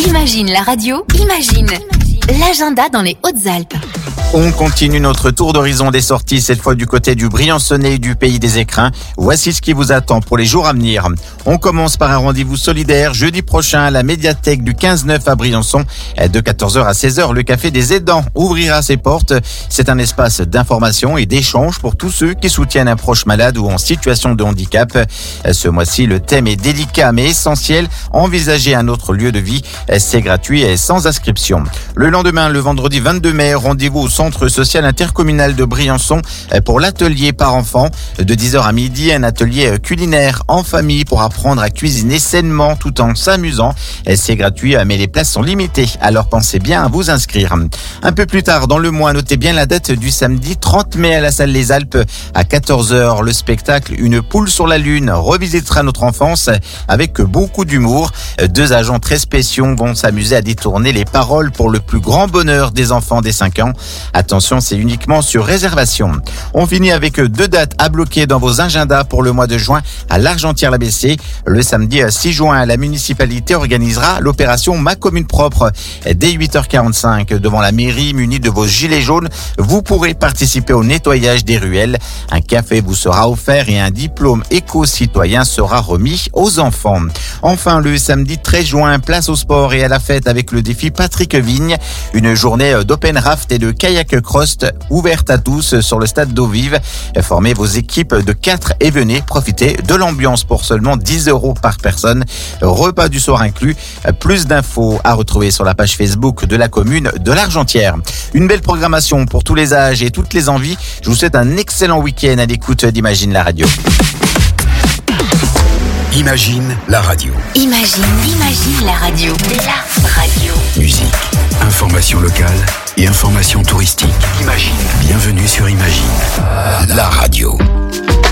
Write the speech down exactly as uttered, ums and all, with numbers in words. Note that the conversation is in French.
Imagine la radio, imagine l'agenda dans les Hautes-Alpes. On continue notre tour d'horizon des sorties, cette fois du côté du Briançonnais et du pays des Écrins. Voici ce qui vous attend pour les jours à venir. On commence par un rendez-vous solidaire jeudi prochain à la médiathèque du quinze neuf à Briançon. De quatorze heures à seize heures, le Café des Aidants ouvrira ses portes. C'est un espace d'information et d'échange pour tous ceux qui soutiennent un proche malade ou en situation de handicap. Ce mois-ci, le thème est délicat mais essentiel. Envisager un autre lieu de vie, c'est gratuit et sans inscription. Le lendemain, le vendredi vingt-deux mai, rendez-vous au Centre social intercommunal de Briançon pour l'atelier par enfants. De dix heures à midi, un atelier culinaire en famille pour apprendre à cuisiner sainement tout en s'amusant. C'est gratuit mais les places sont limitées, alors pensez bien à vous inscrire. Un peu plus tard dans le mois, notez bien la date du samedi trente mai à la salle Les Alpes à quatorze heures. Le spectacle Une poule sur la lune revisitera notre enfance avec beaucoup d'humour. Deux agents très spéciaux vont s'amuser à détourner les paroles pour le plus grand bonheur des enfants des cinq ans. Attention, c'est uniquement sur réservation. On finit avec deux dates à bloquer dans vos agendas pour le mois de juin à l'Argentière-l'A B C. Le samedi six juin, la municipalité organisera l'opération Ma Commune Propre. Dès huit heures quarante-cinq, devant la mairie munie de vos gilets jaunes, vous pourrez participer au nettoyage des ruelles. Un café vous sera offert et un diplôme éco-citoyen sera remis aux enfants. Enfin, le samedi treize juin, place au sport et à la fête avec le défi Patrick Vigne. Une journée d'open raft et de kayak cross ouverte à tous sur le stade d'eau vive. Formez vos équipes de quatre et venez profiter de l'ambiance pour seulement dix euros par personne. Repas du soir inclus. Plus d'infos à retrouver sur la page Facebook de la commune de l'Argentière. Une belle programmation pour tous les âges et toutes les envies. Je vous souhaite un excellent week-end à l'écoute d'Imagine la radio. Imagine la radio. Imagine, imagine la radio. La radio. Musique, information locale et information touristique. Imagine. Bienvenue sur Imagine la radio.